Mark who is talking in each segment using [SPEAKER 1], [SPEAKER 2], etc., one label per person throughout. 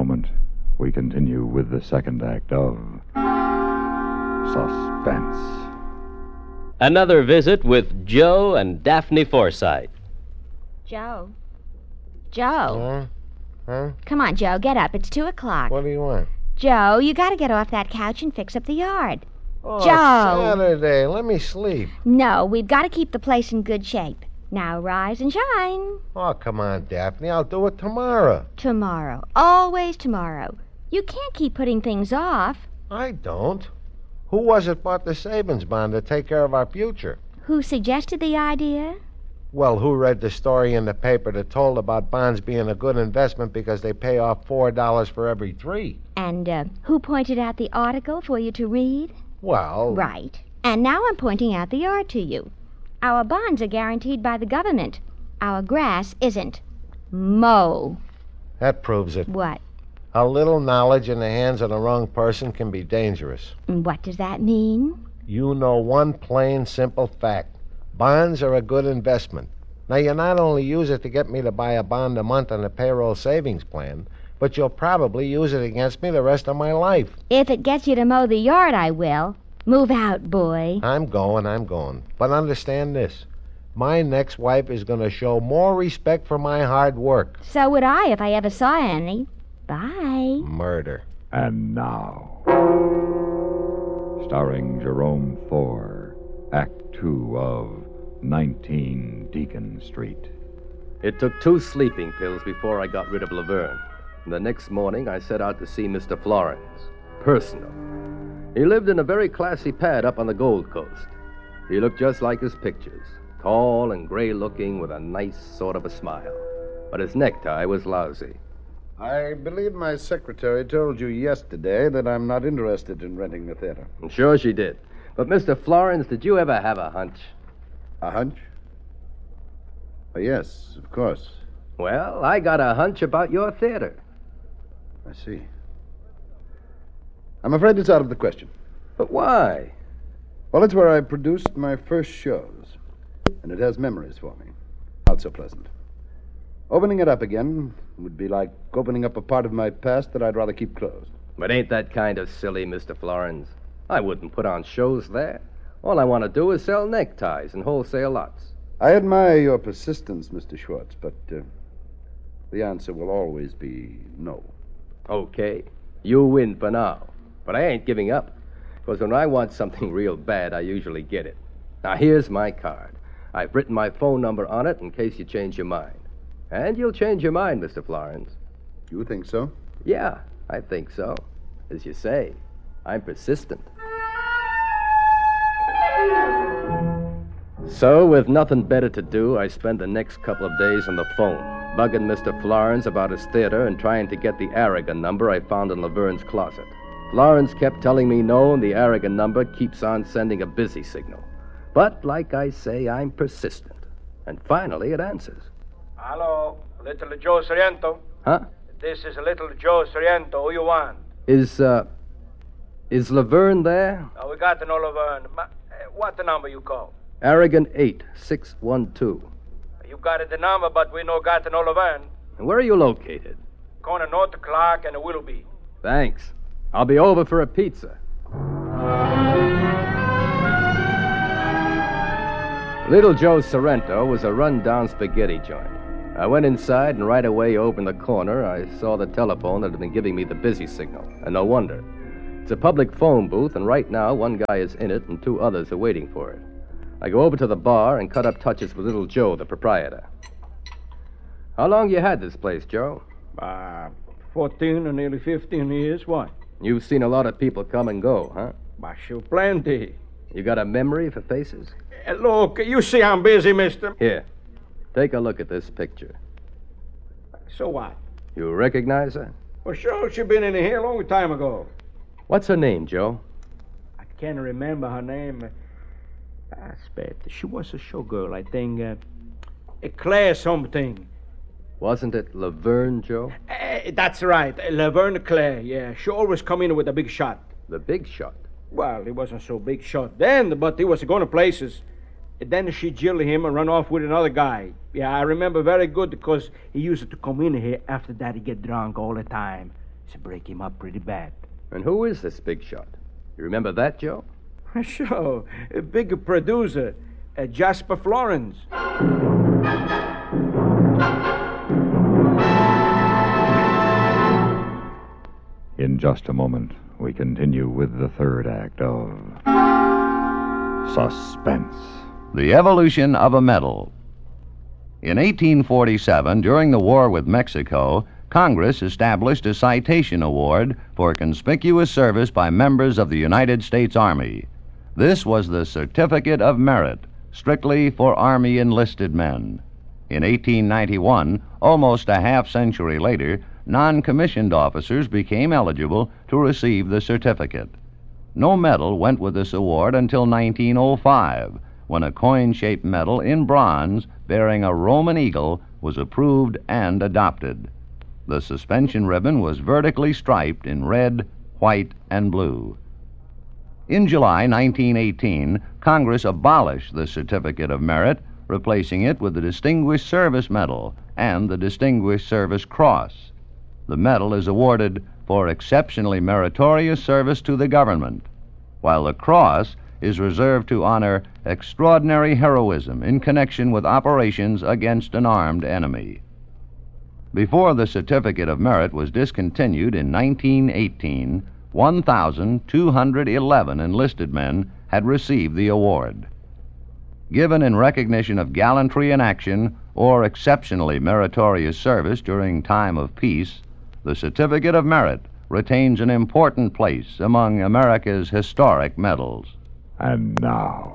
[SPEAKER 1] moment, we continue with the second act of Suspense.
[SPEAKER 2] Another visit with Joe and Daphne Forsythe.
[SPEAKER 3] Joe. Joe.
[SPEAKER 4] Huh?
[SPEAKER 3] Come on, Joe, get up. It's 2 o'clock.
[SPEAKER 4] What do you want?
[SPEAKER 3] Joe, you gotta get off that couch and fix up the yard.
[SPEAKER 4] Oh,
[SPEAKER 3] Joe.
[SPEAKER 4] Saturday. Let me sleep.
[SPEAKER 3] No, we've got to keep the place in good shape. Now rise and shine.
[SPEAKER 4] Oh, come on, Daphne. I'll do it tomorrow.
[SPEAKER 3] Tomorrow. Always tomorrow. You can't keep putting things off.
[SPEAKER 4] I don't. Who was it bought the savings bond to take care of our future?
[SPEAKER 3] Who suggested the idea?
[SPEAKER 4] Well, who read the story in the paper that told about bonds being a good investment because they pay off $4 for every 3?
[SPEAKER 3] And who pointed out the article for you to read?
[SPEAKER 4] Well...
[SPEAKER 3] Right. And now I'm pointing out the yard to you. Our bonds are guaranteed by the government. Our grass isn't. Mow.
[SPEAKER 4] That proves it.
[SPEAKER 3] What?
[SPEAKER 4] A little knowledge in the hands of the wrong person can be dangerous.
[SPEAKER 3] What does that mean?
[SPEAKER 4] You know one plain, simple fact. Bonds are a good investment. Now, you not only use it to get me to buy a bond a month on a payroll savings plan, but you'll probably use it against me the rest of my life.
[SPEAKER 3] If it gets you to mow the yard, I will. Move out, boy.
[SPEAKER 4] I'm going. But understand this. My next wife is going to show more respect for my hard work.
[SPEAKER 3] So would I if I ever saw any. Bye.
[SPEAKER 4] Murder.
[SPEAKER 1] And now, starring Jerome Thor, Act 2 of 19 Deacon Street.
[SPEAKER 2] It took 2 sleeping pills before I got rid of Laverne. And the next morning, I set out to see Mr. Florence. Personal. He lived in a very classy pad up on the Gold Coast. He looked just like his pictures. Tall and gray-looking with a nice sort of a smile. But his necktie was lousy.
[SPEAKER 5] I believe my secretary told you yesterday that I'm not interested in renting the theater.
[SPEAKER 2] I'm sure she did. But, Mr. Florence, did you ever have a hunch?
[SPEAKER 5] A hunch? Oh, yes, of course.
[SPEAKER 2] Well, I got a hunch about your theater.
[SPEAKER 5] I see. I'm afraid it's out of the question.
[SPEAKER 2] But why?
[SPEAKER 5] Well, it's where I produced my first shows, and it has memories for me. Not so pleasant. Opening it up again would be like opening up a part of my past that I'd rather keep closed.
[SPEAKER 2] But ain't that kind of silly, Mr. Florence? I wouldn't put on shows there. All I want to do is sell neckties and wholesale lots.
[SPEAKER 5] I admire your persistence, Mr. Schwartz, but the answer will always be no.
[SPEAKER 2] Okay, you win for now. But I ain't giving up. Because when I want something real bad, I usually get it. Now, here's my card. I've written my phone number on it in case you change your mind. And you'll change your mind, Mr. Florence.
[SPEAKER 5] You think so?
[SPEAKER 2] Yeah, I think so. As you say, I'm persistent. So, with nothing better to do, I spent the next couple of days on the phone, bugging Mr. Florence about his theater and trying to get the Aragon number I found in Laverne's closet. Florence kept telling me no, and the Aragon number keeps on sending a busy signal. But, like I say, I'm persistent. And finally, it answers.
[SPEAKER 6] Hello, Little Joe Sorrento.
[SPEAKER 2] Huh?
[SPEAKER 6] This is Little Joe Sorrento. Who you want?
[SPEAKER 2] Is Laverne there?
[SPEAKER 6] We got an Laverne. What the number you call?
[SPEAKER 2] Aragon 8612.
[SPEAKER 6] You got the number, but we no got an Laverne.
[SPEAKER 2] And where are you located?
[SPEAKER 6] Corner North Clark and Willoughby.
[SPEAKER 2] Thanks. I'll be over for a pizza. Little Joe Sorrento was a run-down spaghetti joint. I went inside, and right away over in the corner, I saw the telephone that had been giving me the busy signal. And no wonder. It's a public phone booth, and right now, one guy is in it, and 2 others are waiting for it. I go over to the bar and cut up touches with Little Joe, the proprietor. How long you had this place, Joe?
[SPEAKER 6] 14 or nearly 15 years. What?
[SPEAKER 2] You've seen a lot of people come and go, huh?
[SPEAKER 6] Sure, plenty.
[SPEAKER 2] You got a memory for faces?
[SPEAKER 6] Look, you see I'm busy, mister.
[SPEAKER 2] Here, take a look at this picture.
[SPEAKER 6] So what?
[SPEAKER 2] You recognize her?
[SPEAKER 6] Well, sure, she been in here a long time ago.
[SPEAKER 2] What's her name, Joe?
[SPEAKER 6] I can't remember her name. I bet she was a showgirl, I think. Claire something.
[SPEAKER 2] Wasn't it Laverne, Joe?
[SPEAKER 6] That's right. Laverne Claire, yeah. She always come in with a big shot.
[SPEAKER 2] The big shot?
[SPEAKER 6] Well, he wasn't so big shot then, but he was going to places. Then she jilted him and run off with another guy. Yeah, I remember very good because he used to come in here after that he get drunk all the time. to break him up pretty bad.
[SPEAKER 2] And who is this big shot? You remember that, Joe?
[SPEAKER 6] Sure, a big producer, Jasper Florence.
[SPEAKER 1] In just a moment, we continue with the third act of Suspense.
[SPEAKER 7] The Evolution of a Medal. In 1847, during the war with Mexico, Congress established a citation award for conspicuous service by members of the United States Army. This was the Certificate of Merit, strictly for Army enlisted men. In 1891, almost a half-century later, non-commissioned officers became eligible to receive the certificate. No medal went with this award until 1905, when a coin-shaped medal in bronze bearing a Roman eagle was approved and adopted. The suspension ribbon was vertically striped in red, white, and blue. In July 1918, Congress abolished the Certificate of Merit, replacing it with the Distinguished Service Medal and the Distinguished Service Cross. The medal is awarded for exceptionally meritorious service to the government, while the cross is reserved to honor extraordinary heroism in connection with operations against an armed enemy. Before the Certificate of Merit was discontinued in 1918, 1,211 enlisted men had received the award. Given in recognition of gallantry in action or exceptionally meritorious service during time of peace, the Certificate of Merit retains an important place among America's historic medals.
[SPEAKER 1] And now,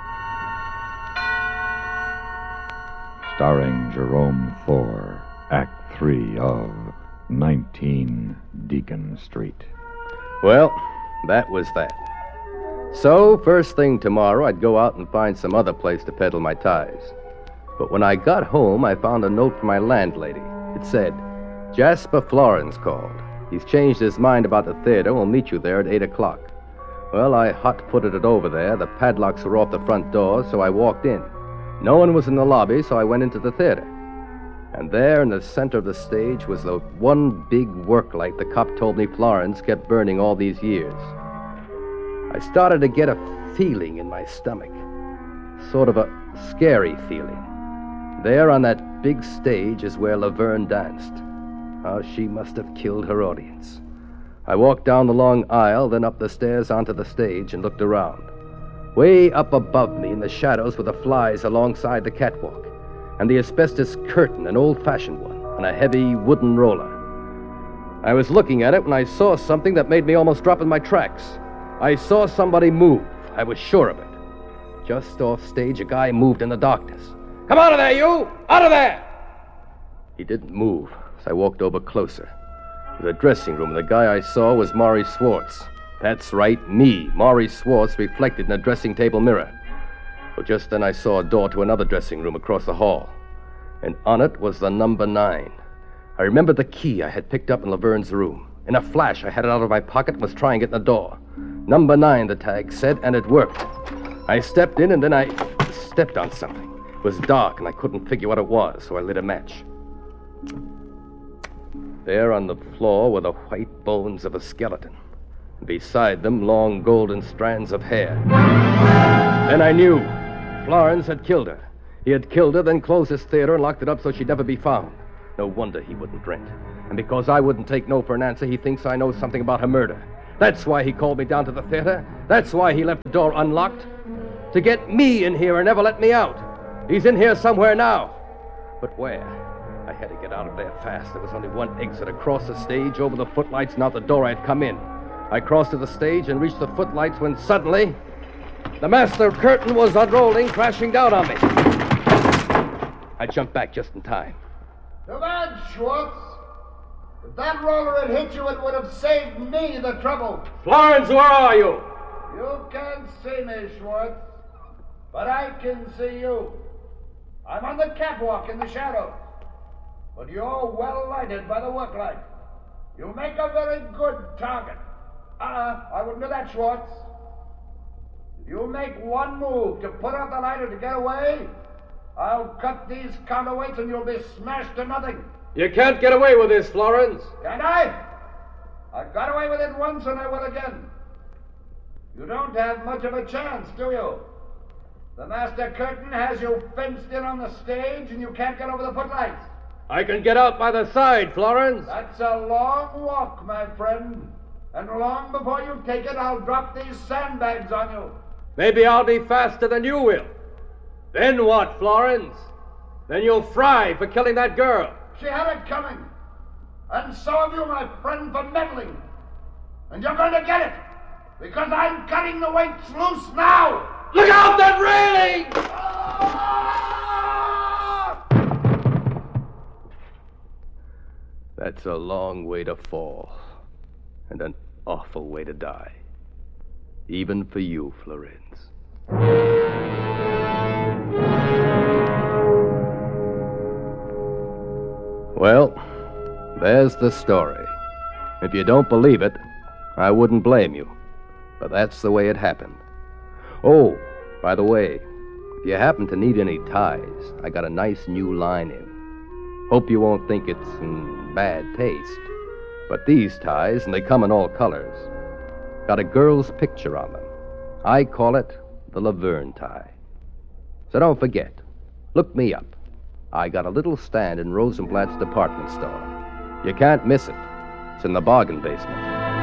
[SPEAKER 1] starring Jerome Thor, Act 3 of 19 Deacon Street.
[SPEAKER 2] Well, that was that. So, first thing tomorrow, I'd go out and find some other place to peddle my ties. But when I got home, I found a note from my landlady. It said, "Jasper Florence called. He's changed his mind about the theater. We'll meet you there at 8 o'clock. Well, I hot-footed it over there. The padlocks were off the front door, so I walked in. No one was in the lobby, so I went into the theater. And there in the center of the stage was the one big work light the cop told me Florence kept burning all these years. I started to get a feeling in my stomach, sort of a scary feeling. There on that big stage is where Laverne danced. How she must have killed her audience. I walked down the long aisle, then up the stairs onto the stage and looked around. Way up above me in the shadows were the flies alongside the catwalk, and the asbestos curtain, an old-fashioned one, and a heavy wooden roller. I was looking at it when I saw something that made me almost drop in my tracks. I saw somebody move. I was sure of it. Just off stage, a guy moved in the darkness. "Come out of there, you! Out of there!" He didn't move, so I walked over closer. To the dressing room, the guy I saw was Maury Swartz. That's right, me, Maury Swartz, reflected in a dressing table mirror. Well, just then I saw a door to another dressing room across the hall, and on it was the number 9. I remembered the key I had picked up in Laverne's room. In a flash, I had it out of my pocket and was trying it in the door. Number 9, the tag said, and it worked. I stepped in, and then I stepped on something. It was dark, and I couldn't figure what it was, so I lit a match. There on the floor were the white bones of a skeleton. Beside them, long golden strands of hair. Then I knew. Florence had killed her. He had killed her, then closed his theater and locked it up so she'd never be found. No wonder he wouldn't rent. And because I wouldn't take no for an answer, he thinks I know something about her murder. That's why he called me down to the theater. That's why he left the door unlocked. To get me in here and never let me out. He's in here somewhere now. But where? I had to get out of there fast. There was only one exit across the stage, over the footlights, and out the door I'd come in. I crossed to the stage and reached the footlights when suddenly the master curtain was unrolling, crashing down on me. I jumped back just in time.
[SPEAKER 8] Too bad, Schwartz. If that roller had hit you, it would have saved me the trouble.
[SPEAKER 6] Florence, where are you?
[SPEAKER 8] You can't see me, Schwartz, but I can see you. I'm on the catwalk in the shadows, but you're well lighted by the work light. You make a very good target. I wouldn't do that, Schwartz. If you make one move to put out the light or to get away, I'll cut these counterweights and you'll be smashed to nothing.
[SPEAKER 2] You can't get away with this, Florence.
[SPEAKER 8] Can't I? I got away with it once and I will again. You don't have much of a chance, do you? The master curtain has you fenced in on the stage and you can't get over the footlights.
[SPEAKER 2] I can get out by the side, Florence.
[SPEAKER 8] That's a long walk, my friend. And long before you take it, I'll drop these sandbags on you.
[SPEAKER 2] Maybe I'll be faster than you will. Then what, Florence? Then you'll fry for killing that girl.
[SPEAKER 8] She had it coming. And so have you, my friend, for meddling. And you're going to get it. Because I'm cutting the weights loose now.
[SPEAKER 2] Look out, that railing! That's a long way to fall. And an awful way to die. Even for you, Florence. Well, there's the story. If you don't believe it, I wouldn't blame you. But that's the way it happened. Oh, by the way, if you happen to need any ties, I got a nice new line in. Hope you won't think it's in bad taste. But these ties, and they come in all colors, got a girl's picture on them. I call it the Laverne tie. So don't forget, look me up. I got a little stand in Rosenblatt's department store. You can't miss it. It's in the bargain basement.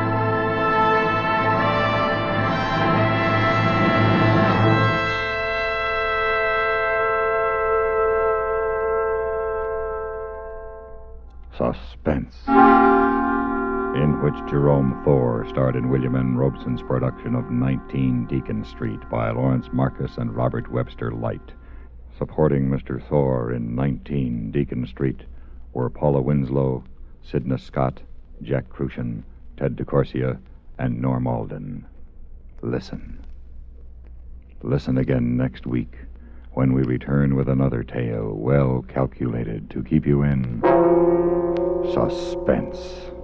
[SPEAKER 1] Suspense, in which Jerome Thor starred in William N. Robeson's production of 19 Deacon Street by Lawrence Marcus and Robert Webster Light. Supporting Mr. Thor in 19 Deacon Street were Paula Winslow, Sidna Scott, Jack Crucian, Ted DeCorsia, and Norm Alden. Listen. Listen again next week when we return with another tale well calculated to keep you in suspense.